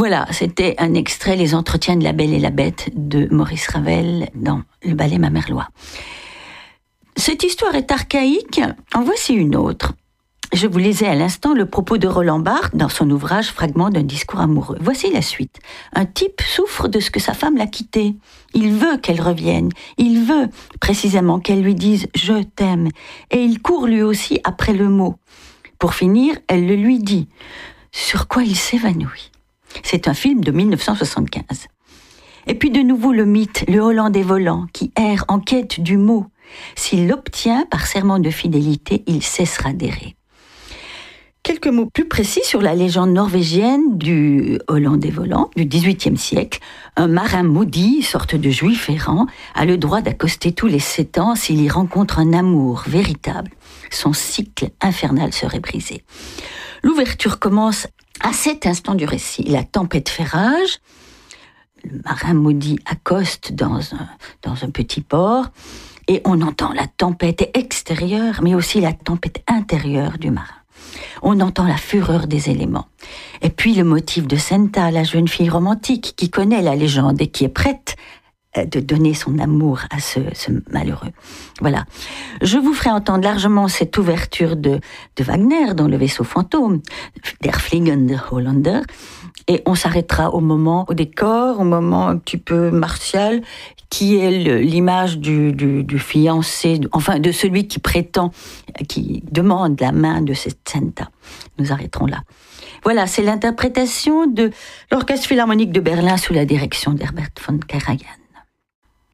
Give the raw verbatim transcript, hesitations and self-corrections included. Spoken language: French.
Voilà, c'était un extrait, Les Entretiens de la Belle et la Bête de Maurice Ravel dans le ballet Mamerlois. Cette histoire est archaïque, en voici une autre. Je vous lisais à l'instant le propos de Roland Barthes dans son ouvrage Fragment d'un discours amoureux. Voici la suite. Un type souffre de ce que sa femme l'a quitté. Il veut qu'elle revienne. Il veut précisément qu'elle lui dise « je t'aime ». Et il court lui aussi après le mot. Pour finir, elle le lui dit. Sur quoi il s'évanouit. C'est un film de dix-neuf cent soixante-quinze. Et puis de nouveau le mythe, le Hollandais volant, qui erre en quête du mot. S'il l'obtient par serment de fidélité, il cessera d'errer. Quelques mots plus précis sur la légende norvégienne du Hollandais volant du dix-huitième siècle. Un marin maudit, sorte de juif errant, a le droit d'accoster tous les sept ans s'il y rencontre un amour véritable. Son cycle infernal serait brisé. L'ouverture commence à cet instant du récit. La tempête fait rage. Le marin maudit accoste dans un, dans un petit port et on entend la tempête extérieure, mais aussi la tempête intérieure du marin. On entend la fureur des éléments. Et puis le motif de Senta, la jeune fille romantique qui connaît la légende et qui est prête de donner son amour à ce, ce malheureux. Voilà. Je vous ferai entendre largement cette ouverture de, de Wagner dans Le Vaisseau fantôme, Der Fliegende Holländer, et on s'arrêtera au moment, au décor, au moment un petit peu martial, qui est le, l'image du, du, du fiancé, enfin de celui qui prétend, qui demande la main de cette Senta. Nous arrêterons là. Voilà, c'est l'interprétation de l'Orchestre Philharmonique de Berlin sous la direction d'Herbert von Karajan.